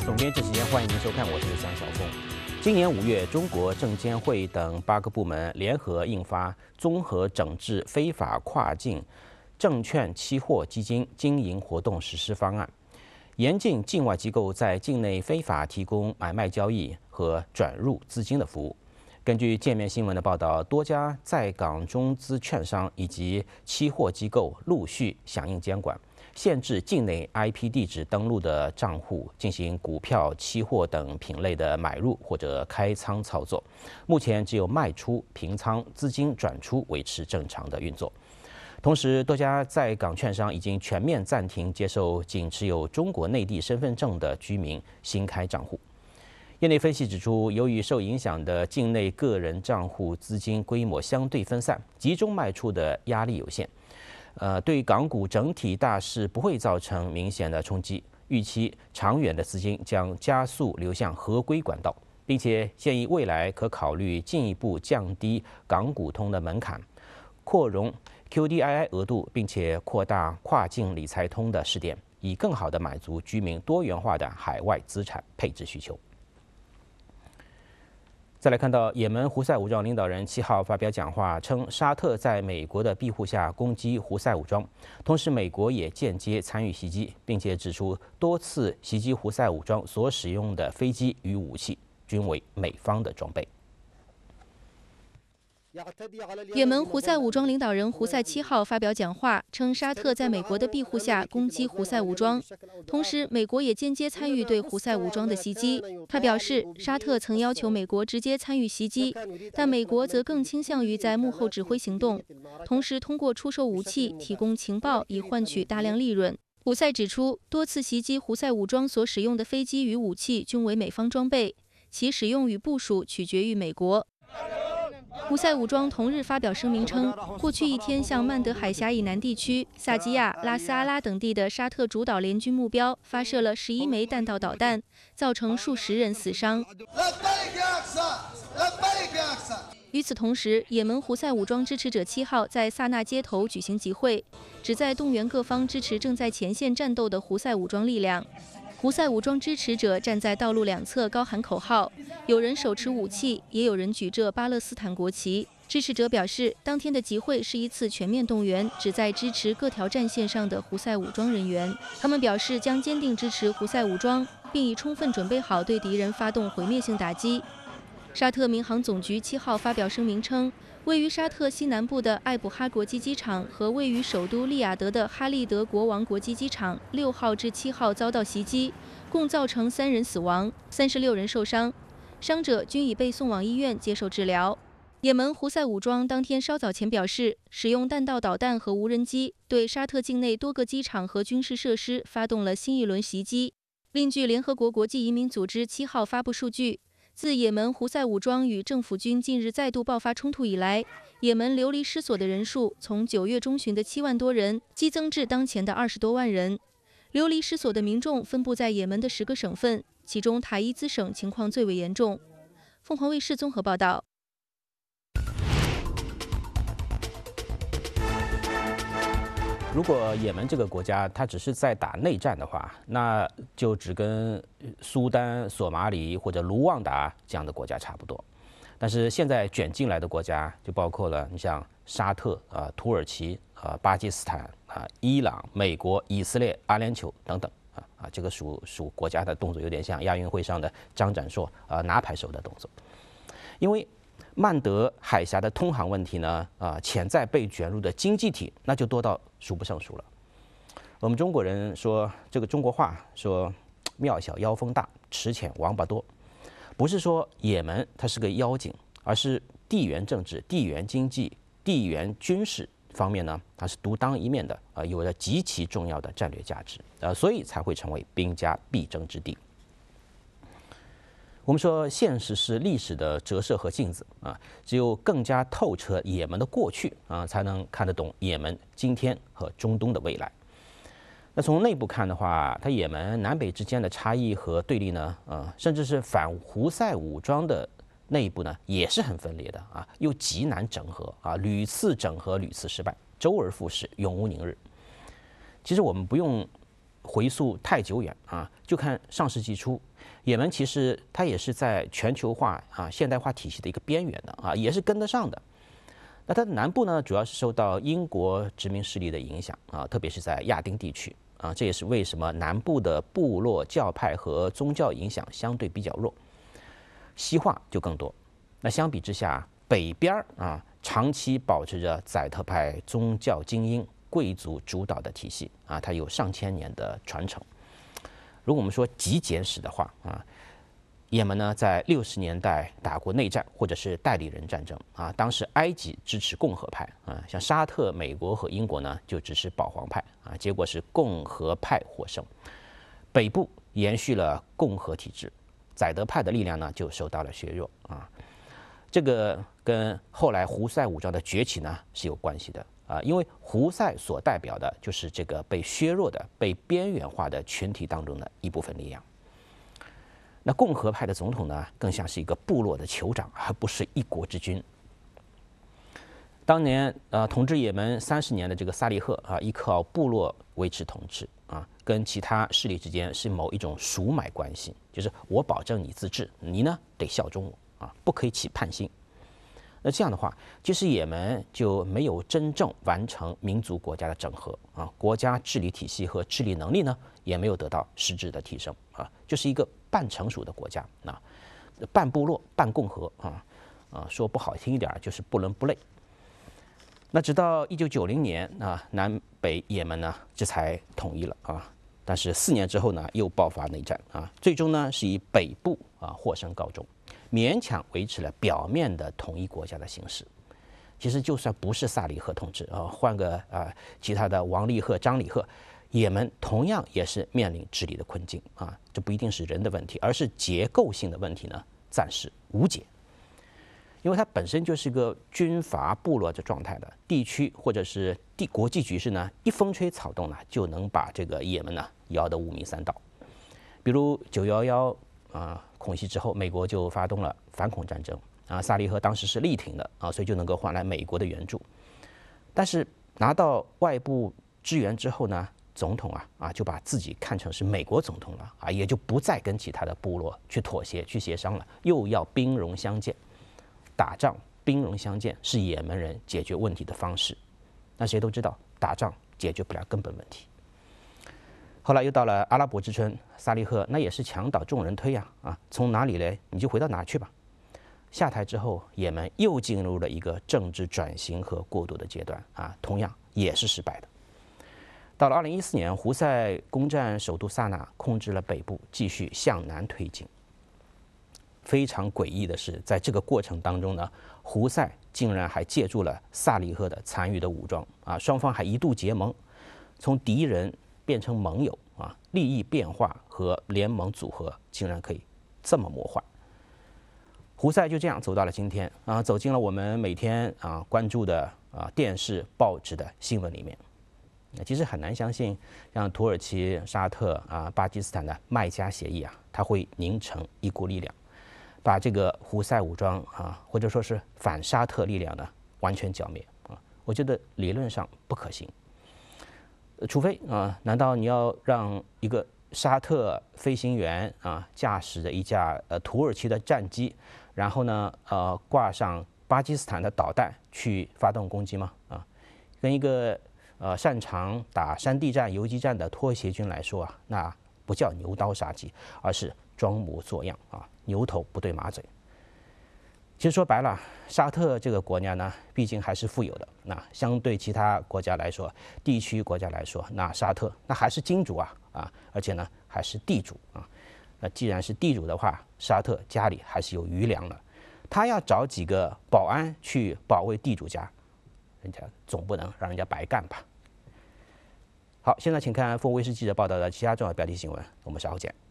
总编这时间，欢迎您收看，我是江晓峰。今年5月，中国证监会等8个部门联合印发《综合整治非法跨境证券期货基金经营活动实施方案》，严禁境外机构在境内非法提供买卖交易和转入资金的服务。根据界面新闻的报道，多家在港中资券商以及期货机构陆续响应监管，限制境内 IP 地址登录的账户进行股票、期货等品类的买入或者开仓操作。目前只有卖出、平仓、资金转出维持正常的运作。同时，多家在港券商已经全面暂停接受仅持有中国内地身份证的居民新开账户。业内分析指出，由于受影响的境内个人账户资金规模相对分散，集中卖出的压力有限，对港股整体大势不会造成明显的冲击。预期长远的资金将加速流向合规管道，并且建议未来可考虑进一步降低港股通的门槛，扩容 QDII 额度，并且扩大跨境理财通的试点，以更好地满足居民多元化的海外资产配置需求。再来看到，也门胡塞武装领导人7号发表讲话，称沙特在美国的庇护下攻击胡塞武装，同时美国也间接参与袭击，并且指出多次袭击胡塞武装所使用的飞机与武器均为美方的装备。 也门胡塞武装领导人胡塞7号发表讲话，称沙特在美国的庇护下攻击胡塞武装，同时美国也间接参与对胡塞武装的袭击。他表示，沙特曾要求美国直接参与袭击，但美国则更倾向于在幕后指挥行动，同时通过出售武器、提供情报以换取大量利润。胡塞指出，多次袭击胡塞武装所使用的飞机与武器均为美方装备，其使用与部署取决于美国。胡塞武装同日发表声明称，过去一天向曼德海峡以南地区、萨基亚、拉斯阿拉等地的沙特主导联军目标发射了11枚弹道导弹，造成数十人死伤。与此同时，也门胡塞武装支持者7号在萨那街头举行集会，旨在动员各方支持正在前线战斗的胡塞武装力量。胡塞武装支持者站在道路两侧高喊口号，有人手持武器，也有人举着巴勒斯坦国旗。支持者表示，当天的集会是一次全面动员，旨在支持各条战线上的胡塞武装人员。他们表示将坚定支持胡塞武装，并已充分准备好对敌人发动毁灭性打击。沙特民航总局7号发表声明称，位于沙特西南部的艾卜哈国际机场和位于首都利雅得的哈利德国王国际机场6号至7号遭到袭击，共造成3人死亡，36人受伤，伤者均已被送往医院接受治疗。也门胡塞武装当天稍早前表示，使用弹道导弹和无人机对沙特境内多个机场和军事设施发动了新一轮袭击。另据联合国国际移民组织7号发布数据，自也门胡塞武装与政府军近日再度爆发冲突以来，也门流离失所的人数从9月中旬的7万多人激增至当前的20多万人。流离失所的民众分布在也门的10个省份，其中塔伊兹省情况最为严重。凤凰卫视综合报道。 如果也门这个国家它只是在打内战的话，那就只跟苏丹、索马里或者卢旺达这样的国家差不多。但是现在卷进来的国家就包括了你像沙特、土耳其、巴基斯坦、伊朗、美国、以色列、阿联酋等等这个属国家的动作有点像亚运会上的张展硕拿牌手的动作，因为曼德海峡的通航问题呢，潜在被卷入的经济体那就多到数不胜数了。我们中国人说这个中国话说庙小妖风大，池浅王八多，不是说也门它是个妖精，而是地缘政治、地缘经济、地缘军事方面呢，它是独当一面的，有着极其重要的战略价值，所以才会成为兵家必争之地。我们说，现实是历史的折射和镜子只有更加透彻也门的过去才能看得懂也门今天和中东的未来。那从内部看的话，它也门南北之间的差异和对立呢，甚至是反胡塞武装的内部呢，也是很分裂的又极难整合屡次整合屡次失败，周而复始，永无宁日。其实我们不用回溯太久远啊，就看上世纪初，也门其实它也是在全球化现代化体系的一个边缘的也是跟得上的。那它的南部呢，主要是受到英国殖民势力的影响特别是在亚丁地区这也是为什么南部的部落教派和宗教影响相对比较弱，西化就更多。那相比之下，北边长期保持着载特派宗教精英、贵族主导的体系它有上千年的传承。如果我们说极简史的话也门呢在60年代打过内战或者是代理人战争当时埃及支持共和派像沙特、美国和英国呢就支持保皇派结果是共和派获胜。北部延续了共和体制，载德派的力量呢就受到了削弱这个跟后来胡塞武装的崛起呢是有关系的因为胡塞所代表的就是这个被削弱的、被边缘化的群体当中的一部分力量。那共和派的总统呢，更像是一个部落的酋长，而不是一国之君。当年统治也门30年的这个萨利赫依靠部落维持统治跟其他势力之间是某一种属买关系，就是我保证你自治，你呢得效忠我不可以起叛心。那这样的话，其实也门就没有真正完成民族国家的整合国家治理体系和治理能力呢也没有得到实质的提升就是一个半成熟的国家半部落半共和说不好听一点就是不伦不类。那直到1990年南北也门呢这才统一了但是4年之后呢又爆发内战最终呢是以北部获胜告终，勉强维持了表面的统一国家的形式。其实就算不是萨利赫统治换个其他的王利赫、张利赫，也门同样也是面临治理的困境这不一定是人的问题，而是结构性的问题呢暂时无解。因为它本身就是一个军阀部落的状态的地区，或者是国际局势呢，一风吹草动呢，就能把这个也门呢摇得五迷三道。比如911恐袭之后，美国就发动了反恐战争萨利赫当时是力挺的所以就能够换来美国的援助。但是拿到外部支援之后呢，总统就把自己看成是美国总统了也就不再跟其他的部落去妥协、去协商了，又要兵戎相见。打仗兵戎相见是也门人解决问题的方式，那谁都知道打仗解决不了根本问题。后来又到了阿拉伯之春，萨利赫那也是墙倒众人推从哪里来你就回到哪去吧。下台之后，也门又进入了一个政治转型和过渡的阶段同样也是失败的。到了2014年，胡塞攻占首都萨那，控制了北部，继续向南推进。非常诡异的是，在这个过程当中呢，胡塞竟然还借助了萨利赫的残余的武装双方还一度结盟，从敌人变成盟友利益变化和联盟组合竟然可以这么魔幻。胡塞就这样走到了今天走进了我们每天关注的电视、报纸的新闻里面。其实很难相信，像土耳其、沙特巴基斯坦的麦加协议它会凝成一股力量，把这个胡塞武装或者说是反沙特力量呢完全剿灭我觉得理论上不可行。除非难道你要让一个沙特飞行员驾驶着一架土耳其的战机，然后呢挂上巴基斯坦的导弹去发动攻击吗？跟一个擅长打山地战、游击战的拖鞋军来说那不叫牛刀杀鸡，而是装模作样牛头不对马嘴。其实说白了，沙特这个国家呢，毕竟还是富有的。那相对其他国家来说，地区国家来说，那沙特那还是金主而且呢还是地主那既然是地主的话，沙特家里还是有余粮的。他要找几个保安去保卫地主家，人家总不能让人家白干吧？好，现在请看凤卫视记者报道的其他重要标题新闻，我们稍后见。